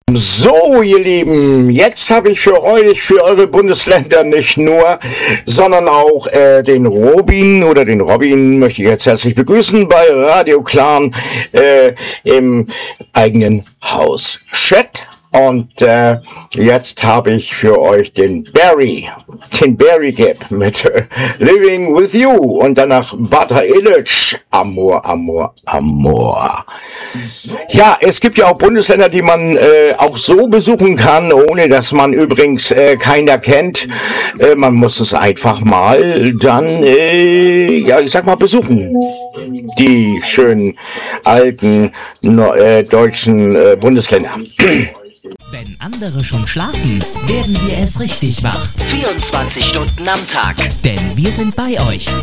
So, ihr Lieben, jetzt habe ich für euch, für eure Bundesländer nicht nur, sondern auch den Robin möchte ich jetzt herzlich begrüßen bei Radio Clan im eigenen Haus Chat. Und jetzt habe ich für euch den Barry Gibb mit Living With You und danach Bata Illich, Amor. Ja, es gibt ja auch Bundesländer, die man auch so besuchen kann, ohne dass man übrigens keiner kennt. Man muss es einfach mal dann, besuchen. Die schönen alten deutschen Bundesländer. Wenn andere schon schlafen, werden wir erst richtig wach. 24 Stunden am Tag. Denn wir sind bei euch.